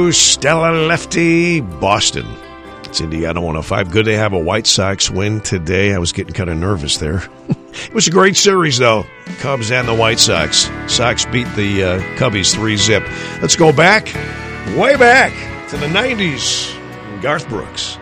Stella Lefty, Boston. It's Indiana 105. Good to have a White Sox win today. I was getting kind of nervous there. It was a great series, though. Cubs and the White Sox. Sox beat the Cubbies 3-0. Let's go back, way back to the 90s. Garth Brooks.